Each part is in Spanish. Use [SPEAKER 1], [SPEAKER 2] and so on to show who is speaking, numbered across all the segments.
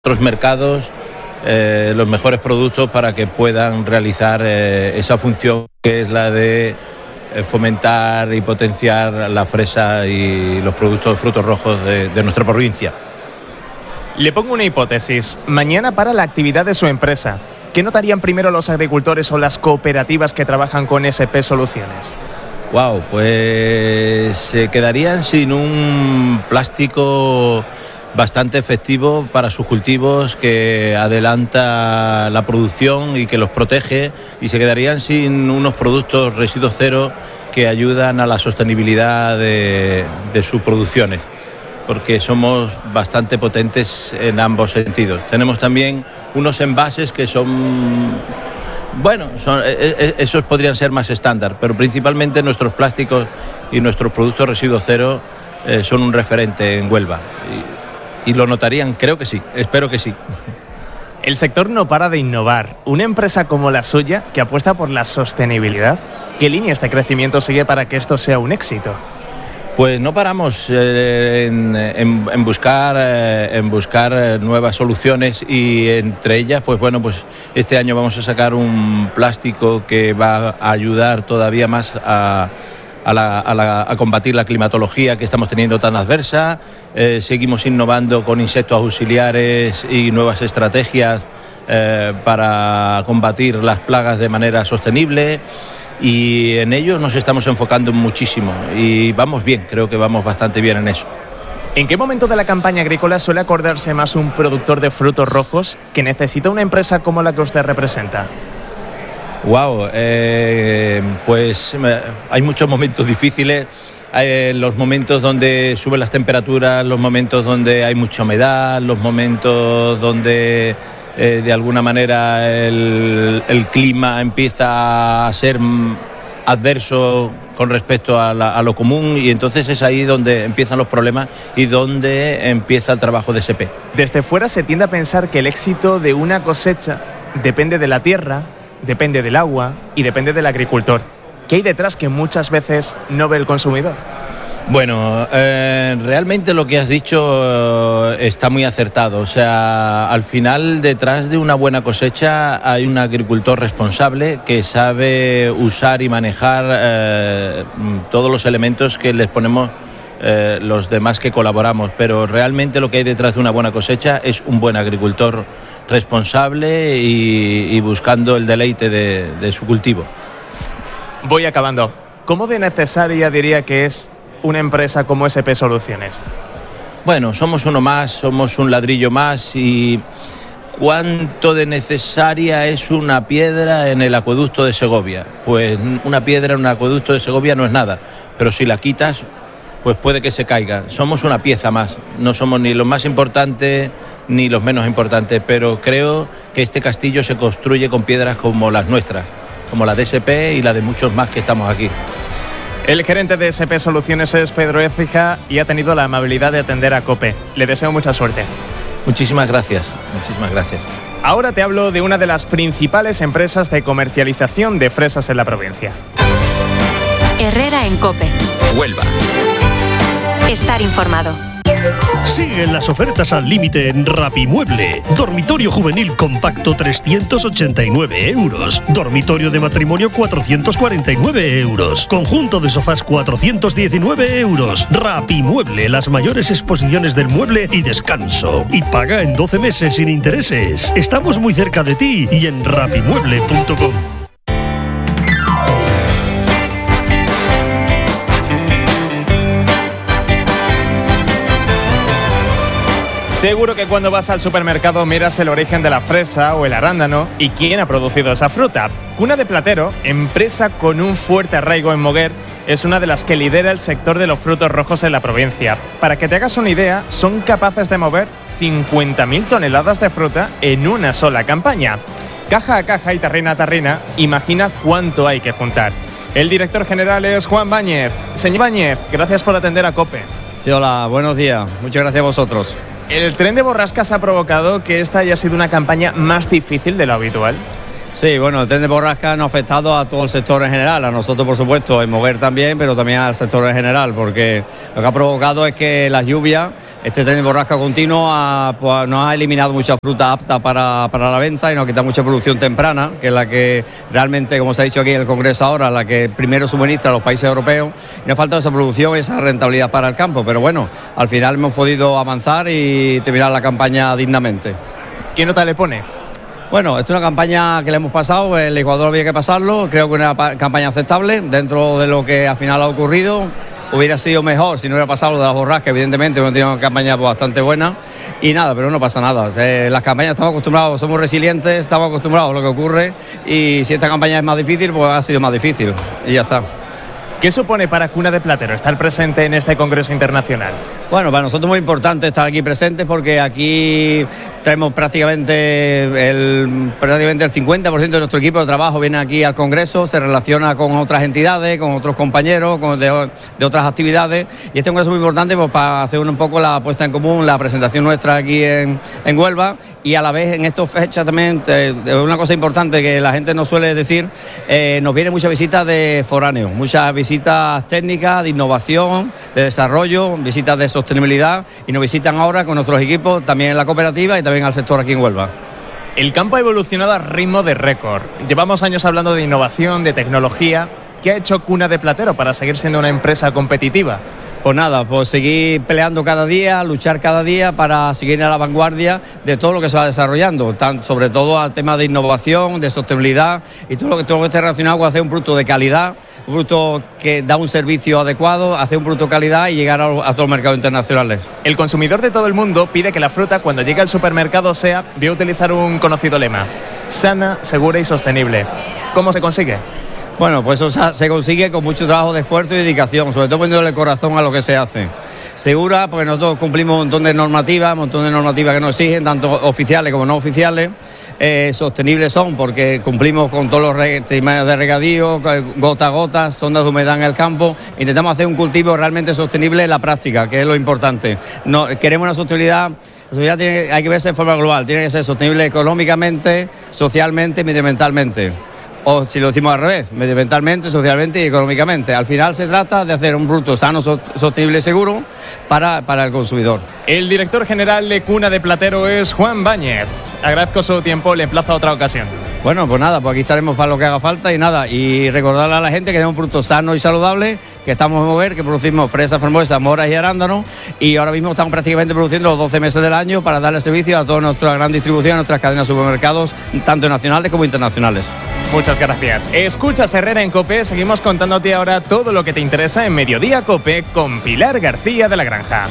[SPEAKER 1] otros mercados los mejores productos para que puedan realizar esa función que es la de fomentar y potenciar la fresa y los productos frutos rojos de nuestra provincia.
[SPEAKER 2] Le pongo una hipótesis. Mañana para la actividad de su empresa. ¿Qué notarían primero los agricultores o las cooperativas que trabajan con SP Soluciones?
[SPEAKER 1] Wow, pues se quedarían sin un plástico bastante efectivo para sus cultivos, que adelanta la producción y que los protege, y se quedarían sin unos productos residuos cero que ayudan a la sostenibilidad de sus producciones, porque somos bastante potentes en ambos sentidos. Tenemos también unos envases que son, esos podrían ser más estándar, pero principalmente nuestros plásticos y nuestros productos residuos cero son un referente en Huelva. Y lo notarían, creo que sí, espero que sí.
[SPEAKER 2] El sector no para de innovar. Una empresa como la suya, que apuesta por la sostenibilidad, ¿qué líneas de crecimiento sigue para que esto sea un éxito?
[SPEAKER 1] Pues no paramos en buscar nuevas soluciones, y entre ellas, pues este año vamos a sacar un plástico que va a ayudar todavía más a combatir la climatología que estamos teniendo tan adversa. Seguimos innovando con insectos auxiliares y nuevas estrategias para combatir las plagas de manera sostenible, y en ello nos estamos enfocando muchísimo y vamos bien, creo que vamos bastante bien en eso.
[SPEAKER 2] ¿En qué momento de la campaña agrícola suele acordarse más un productor de frutos rojos que necesita una empresa como la que usted representa?
[SPEAKER 1] Pues hay muchos momentos difíciles, los momentos donde suben las temperaturas, los momentos donde hay mucha humedad, los momentos donde de alguna manera el clima empieza a ser adverso con respecto a lo común, y entonces es ahí donde empiezan los problemas y donde empieza el trabajo de SP.
[SPEAKER 2] Desde fuera se tiende a pensar que el éxito de una cosecha depende de la tierra, depende del agua y depende del agricultor. ¿Qué hay detrás que muchas veces no ve el consumidor?
[SPEAKER 1] Bueno, realmente lo que has dicho está muy acertado. O sea, al final, detrás de una buena cosecha hay un agricultor responsable que sabe usar y manejar todos los elementos que les ponemos los demás que colaboramos. Pero realmente lo que hay detrás de una buena cosecha es un buen agricultor responsable y buscando el deleite de su cultivo.
[SPEAKER 2] Voy acabando. ¿Cómo de necesaria diría que es una empresa como SP Soluciones?
[SPEAKER 1] Bueno, somos uno más, somos un ladrillo más, y ¿cuánto de necesaria es una piedra en el acueducto de Segovia? Pues una piedra en un acueducto de Segovia no es nada, pero si la quitas, pues puede que se caiga. Somos una pieza más, no somos ni los más importantes ni los menos importantes, pero creo que este castillo se construye con piedras como las nuestras, como la de SP y la de muchos más que estamos aquí.
[SPEAKER 2] El gerente de SP Soluciones es Pedro Écija y ha tenido la amabilidad de atender a COPE. Le deseo mucha suerte.
[SPEAKER 1] Muchísimas gracias, muchísimas gracias.
[SPEAKER 2] Ahora te hablo de una de las principales empresas de comercialización de fresas en la provincia.
[SPEAKER 3] Herrera en COPE.
[SPEAKER 4] Huelva.
[SPEAKER 3] Estar informado.
[SPEAKER 5] Siguen las ofertas al límite en Rapimueble. Dormitorio juvenil compacto 389 euros. Dormitorio de matrimonio 449 euros. Conjunto de sofás 419 euros. Rapimueble, las mayores exposiciones del mueble y descanso. Y paga en 12 meses sin intereses. Estamos muy cerca de ti y en rapimueble.com.
[SPEAKER 2] Seguro que cuando vas al supermercado miras el origen de la fresa o el arándano y quién ha producido esa fruta. Cuna de Platero, empresa con un fuerte arraigo en Moguer, es una de las que lidera el sector de los frutos rojos en la provincia. Para que te hagas una idea, son capaces de mover 50.000 toneladas de fruta en una sola campaña. Caja a caja y tarrina a tarrina, imagina cuánto hay que juntar. El director general es Juan Báñez. Señor Báñez, gracias por atender a COPE.
[SPEAKER 6] Sí, hola, buenos días. Muchas gracias a vosotros.
[SPEAKER 2] ¿El tren de borrascas ha provocado que esta haya sido una campaña más difícil de lo habitual?
[SPEAKER 6] Sí, bueno, el tren de borrasca nos ha afectado a todo el sector en general, a nosotros por supuesto, en Moguer también, pero también al sector en general, porque lo que ha provocado es que las lluvias, este tren de borrasca continuo pues, nos ha eliminado mucha fruta apta para la venta y nos ha quitado mucha producción temprana, que es la que realmente, como se ha dicho aquí en el Congreso ahora, la que primero suministra a los países europeos. Y nos ha faltado esa producción y esa rentabilidad para el campo, pero bueno, al final hemos podido avanzar y terminar la campaña dignamente.
[SPEAKER 2] ¿Qué nota le pone?
[SPEAKER 6] Bueno, esta es una campaña que le hemos pasado, el Ecuador había que pasarlo, creo que una campaña aceptable dentro de lo que al final ha ocurrido. Hubiera sido mejor si no hubiera pasado lo de las borrascas, evidentemente, hemos tenido una campaña bastante buena y nada, pero no pasa nada. Las campañas estamos acostumbrados, somos resilientes, estamos acostumbrados a lo que ocurre y si esta campaña es más difícil, pues ha sido más difícil y ya está.
[SPEAKER 2] ¿Qué supone para Cuna de Platero estar presente en este Congreso Internacional?
[SPEAKER 6] Bueno, para nosotros es muy importante estar aquí presentes porque aquí traemos prácticamente el 50% de nuestro equipo de trabajo viene aquí al Congreso, se relaciona con otras entidades, con otros compañeros de otras actividades y este Congreso es muy importante pues, para hacer un poco la puesta en común, la presentación nuestra aquí en Huelva y a la vez en estas fechas también, una cosa importante que la gente no suele decir, nos vienen muchas visitas de foráneos, muchas visitas técnicas, de innovación, de desarrollo, visitas de sostenibilidad y nos visitan ahora con nuestros equipos también en la cooperativa y también al sector aquí en Huelva.
[SPEAKER 2] El campo ha evolucionado a ritmo de récord. Llevamos años hablando de innovación, de tecnología. ¿Qué ha hecho Cuna de Platero para seguir siendo una empresa competitiva?
[SPEAKER 6] Pues nada, pues seguir peleando cada día, luchar cada día para seguir a la vanguardia de todo lo que se va desarrollando, sobre todo al tema de innovación, de sostenibilidad y todo lo que esté relacionado con hacer un producto de calidad, un producto que da un servicio adecuado, hacer un producto de calidad y llegar a todos los mercados internacionales.
[SPEAKER 2] El consumidor de todo el mundo pide que la fruta cuando llegue al supermercado voy a utilizar un conocido lema: sana, segura y sostenible. ¿Cómo se consigue?
[SPEAKER 6] Bueno, pues eso se consigue con mucho trabajo de esfuerzo y dedicación, sobre todo poniéndole corazón a lo que se hace. Segura, porque nosotros cumplimos un montón de normativas que nos exigen, tanto oficiales como no oficiales. Sostenibles son porque cumplimos con todos los sistemas de regadío, gota a gota, sondas de humedad en el campo. Intentamos hacer un cultivo realmente sostenible en la práctica, que es lo importante. No, queremos una sostenibilidad. La sostenibilidad hay que verse de forma global, tiene que ser sostenible económicamente, socialmente y medioambientalmente. O si lo decimos al revés, medioambientalmente, socialmente y económicamente. Al final se trata de hacer un producto sano, sostenible y seguro para el consumidor.
[SPEAKER 2] El director general de Cuna de Platero es Juan Báñez. Agradezco su tiempo, le emplazo a otra ocasión.
[SPEAKER 6] Bueno, pues nada, pues aquí estaremos para lo que haga falta y recordarle a la gente que tenemos un producto sano y saludable, que estamos en Moguer, que producimos fresas, frambuesas, moras y arándanos y ahora mismo estamos prácticamente produciendo los 12 meses del año para darle servicio a toda nuestra gran distribución, a nuestras cadenas de supermercados, tanto nacionales como internacionales.
[SPEAKER 2] Muchas gracias. Escuchas Herrera en COPE, seguimos contándote ahora todo lo que te interesa en Mediodía COPE con Pilar García de la Granja.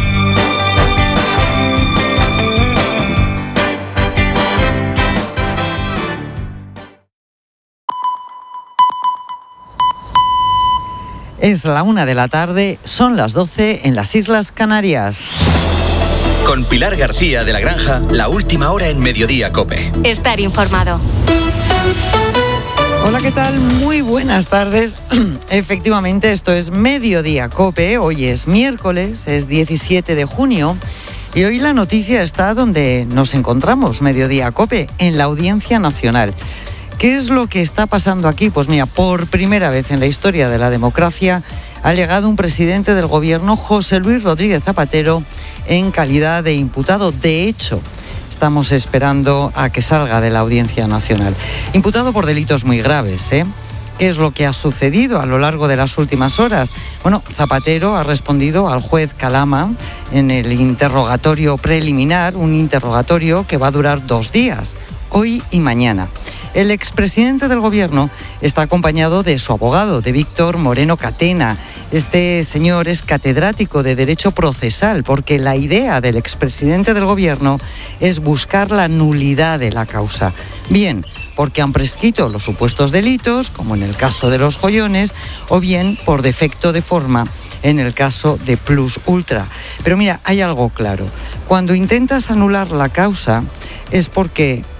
[SPEAKER 4] Es la 1 de la tarde, son las 12 en las Islas Canarias.
[SPEAKER 7] Con Pilar García de la Granja, la última hora en Mediodía COPE.
[SPEAKER 3] Estar informado.
[SPEAKER 4] Hola, ¿qué tal? Muy buenas tardes. Efectivamente, esto es Mediodía COPE. Hoy es miércoles, es 17 de junio. Y hoy la noticia está donde nos encontramos, Mediodía COPE, en la Audiencia Nacional. ¿Qué es lo que está pasando aquí? Pues mira, por primera vez en la historia de la democracia ha llegado un presidente del gobierno, José Luis Rodríguez Zapatero, en calidad de imputado. De hecho, estamos esperando a que salga de la Audiencia Nacional. Imputado por delitos muy graves, ¿eh? ¿Qué es lo que ha sucedido a lo largo de las últimas horas? Bueno, Zapatero ha respondido al juez Calama en el interrogatorio preliminar, un interrogatorio que va a durar 2 días, hoy y mañana. El expresidente del gobierno está acompañado de su abogado, de Víctor Moreno Catena. Este señor es catedrático de Derecho Procesal, porque la idea del expresidente del gobierno es buscar la nulidad de la causa. Bien, porque han prescrito los supuestos delitos, como en el caso de los joyones, o bien por defecto de forma, en el caso de Plus Ultra. Pero mira, hay algo claro. Cuando intentas anular la causa es porque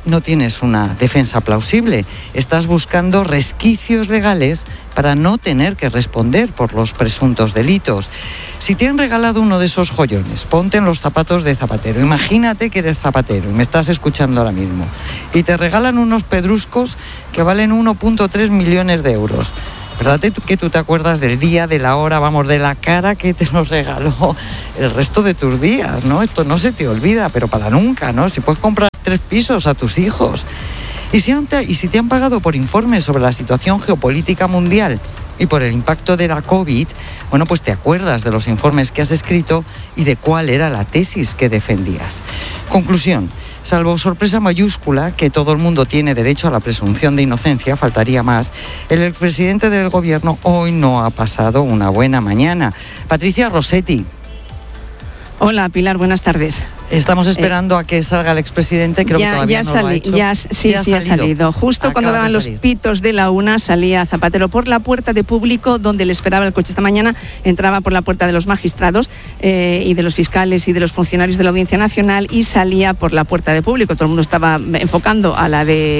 [SPEAKER 4] no tienes una defensa plausible. Estás buscando resquicios legales para no tener que responder por los presuntos delitos. Si te han regalado uno de esos joyones, ponte en los zapatos de zapatero. Imagínate que eres zapatero y me estás escuchando ahora mismo. Y te regalan unos pedruscos que valen 1,3 millones de euros. ¿Verdad que tú te acuerdas del día, de la hora, de la cara que te los regaló el resto de tus días, ¿no? Esto no se te olvida, pero para nunca, ¿no? Si puedes comprar 3 pisos a tus hijos. Y si te han pagado por informes sobre la situación geopolítica mundial y por el impacto de la COVID, bueno, pues te acuerdas de los informes que has escrito y de cuál era la tesis que defendías. Conclusión. Salvo sorpresa mayúscula, que todo el mundo tiene derecho a la presunción de inocencia, faltaría más, el expresidente del gobierno hoy no ha pasado una buena mañana. Patricia Rossetti.
[SPEAKER 8] Hola, Pilar, buenas tardes.
[SPEAKER 4] Estamos esperando a que salga el expresidente, creo que todavía no lo ha hecho.
[SPEAKER 8] Ya ha salido. Justo cuando daban los pitos de la 1 salía Zapatero por la puerta de público donde le esperaba el coche esta mañana, entraba por la puerta de los magistrados y de los fiscales y de los funcionarios de la Audiencia Nacional y salía por la puerta de público. Todo el mundo estaba enfocando a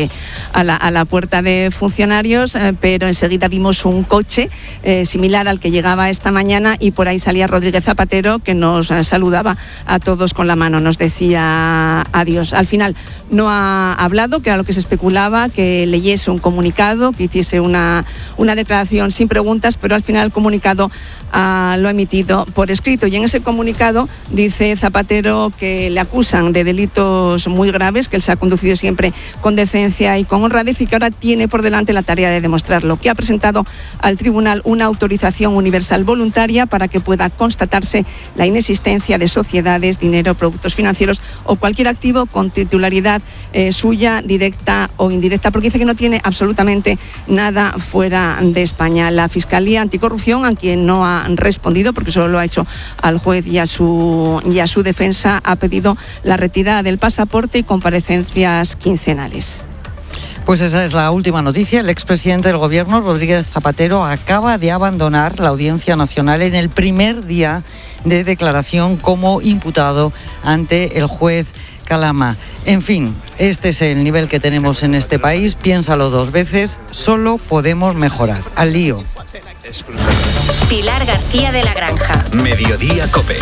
[SPEAKER 8] la puerta de funcionarios, pero enseguida vimos un coche similar al que llegaba esta mañana y por ahí salía Rodríguez Zapatero, que nos saludaba a todos con la mano. Nos decía adiós. Al final no ha hablado, que era lo que se especulaba, que leyese un comunicado, que hiciese una declaración sin preguntas, pero al final el comunicado lo ha emitido por escrito. Y en ese comunicado dice Zapatero que le acusan de delitos muy graves, que él se ha conducido siempre con decencia y con honradez y que ahora tiene por delante la tarea de demostrarlo, que ha presentado al tribunal una autorización universal voluntaria para que pueda constatarse la inexistencia de sociedades, dinero, productos financieros o cualquier activo con titularidad suya, directa o indirecta, porque dice que no tiene absolutamente nada fuera de España. La Fiscalía Anticorrupción, a quien no ha respondido, porque solo lo ha hecho al juez y a su defensa, ha pedido la retirada del pasaporte y comparecencias quincenales.
[SPEAKER 4] Pues esa es la última noticia. El expresidente del gobierno, Rodríguez Zapatero, acaba de abandonar la Audiencia Nacional en el primer día de declaración como imputado ante el juez Calama. En fin, este es el nivel que tenemos en este país. Piénsalo 2 veces, solo podemos mejorar. Al lío.
[SPEAKER 3] Pilar García de la Granja.
[SPEAKER 7] Mediodía COPE.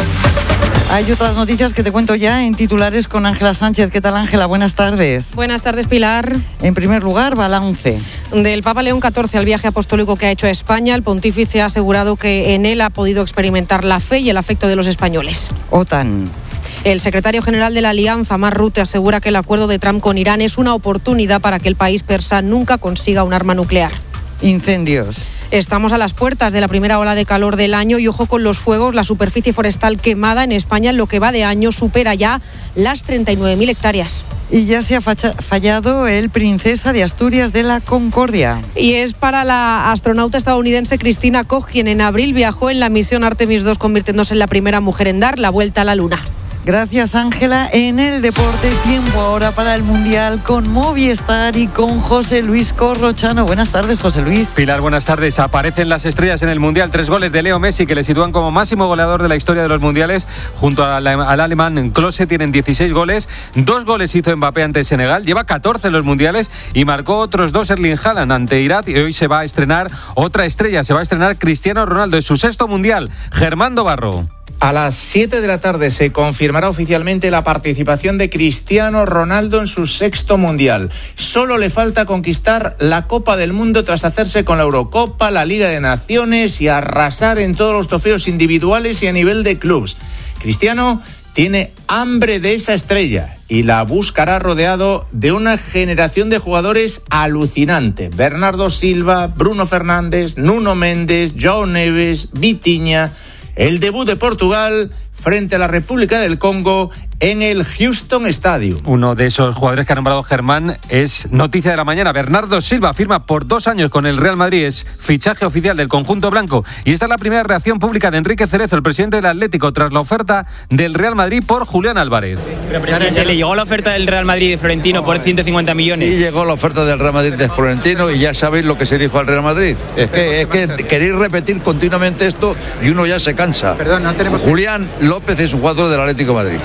[SPEAKER 4] Hay otras noticias que te cuento ya en titulares con Ángela Sánchez. ¿Qué tal, Ángela? Buenas tardes.
[SPEAKER 9] Buenas tardes, Pilar.
[SPEAKER 4] En primer lugar, balance.
[SPEAKER 9] Del Papa León XIV al viaje apostólico que ha hecho a España, el pontífice ha asegurado que en él ha podido experimentar la fe y el afecto de los españoles.
[SPEAKER 4] OTAN.
[SPEAKER 9] El secretario general de la Alianza, Mark Rutte, asegura que el acuerdo de Trump con Irán es una oportunidad para que el país persa nunca consiga un arma nuclear.
[SPEAKER 4] Incendios.
[SPEAKER 9] Estamos a las puertas de la primera ola de calor del año y ojo con los fuegos. La superficie forestal quemada en España en lo que va de año supera ya las 39.000 hectáreas.
[SPEAKER 4] Y ya se ha fallado el Princesa de Asturias de la Concordia.
[SPEAKER 9] Y es para la astronauta estadounidense Christina Koch, quien en abril viajó en la misión Artemis II, convirtiéndose en la primera mujer en dar la vuelta a la Luna.
[SPEAKER 4] Gracias, Ángela. En el deporte, tiempo ahora para el Mundial con Movistar y con José Luis Corrochano. Buenas tardes, José Luis.
[SPEAKER 10] Pilar, buenas tardes. Aparecen las estrellas en el Mundial. 3 goles de Leo Messi, que le sitúan como máximo goleador de la historia de los Mundiales. Junto al alemán Klose tienen 16 goles. 2 goles hizo Mbappé ante Senegal. Lleva 14 en los Mundiales y marcó otros 2 Erling Haaland ante Irak. Y hoy se va a estrenar otra estrella. Se va a estrenar Cristiano Ronaldo. Es su 6º Mundial. Germán Dobarro.
[SPEAKER 11] A las 7 de la tarde se confirmará oficialmente la participación de Cristiano Ronaldo en su 6º Mundial. Solo le falta conquistar la Copa del Mundo tras hacerse con la Eurocopa, la Liga de Naciones y arrasar en todos los trofeos individuales y a nivel de clubes. Cristiano tiene hambre de esa estrella y la buscará rodeado de una generación de jugadores alucinante. Bernardo Silva, Bruno Fernández, Nuno Méndez, João Neves, Vitinha. El debut de Portugal frente a la República del Congo en el Houston Stadium.
[SPEAKER 10] Uno de esos jugadores que ha nombrado Germán es noticia de la mañana. Bernardo Silva firma por 2 años con el Real Madrid. Es fichaje oficial del conjunto blanco. Y esta es la primera reacción pública de Enrique Cerezo, el presidente del Atlético, tras la oferta del Real Madrid por Julián Álvarez.
[SPEAKER 12] Pero, presidente, ¿le llegó la oferta del Real Madrid de Florentino por 150 millones?
[SPEAKER 13] Sí, llegó la oferta del Real Madrid de Florentino y ya sabéis lo que se dijo al Real Madrid. Es que queréis repetir continuamente esto y uno ya se cansa.
[SPEAKER 14] Perdón, no tenemos...
[SPEAKER 13] Julián López es un jugador del Atlético de Madrid.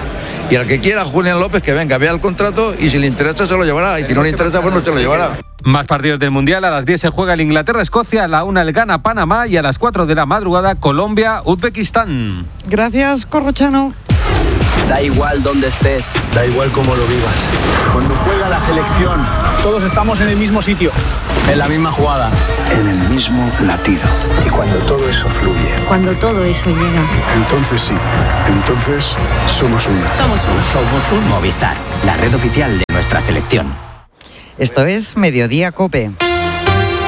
[SPEAKER 13] Y al que quiera Julián López, que venga, vea el contrato y si le interesa se lo llevará. Y si no le interesa, pues no se lo llevará.
[SPEAKER 10] Más partidos del Mundial. A las 10 se juega el Inglaterra-Escocia, a la 1 el Ghana-Panamá y a las 4 de la madrugada Colombia-Uzbekistán.
[SPEAKER 4] Gracias, Corrochano.
[SPEAKER 14] Da igual donde estés, da igual cómo lo vivas. Cuando juega la selección, todos estamos en el mismo sitio, en la misma jugada, en el mismo latido. Y cuando todo eso fluye,
[SPEAKER 15] cuando todo eso llega,
[SPEAKER 14] entonces sí, entonces somos uno.
[SPEAKER 16] Somos un Movistar, la red oficial de nuestra selección.
[SPEAKER 4] Esto es Mediodía COPE.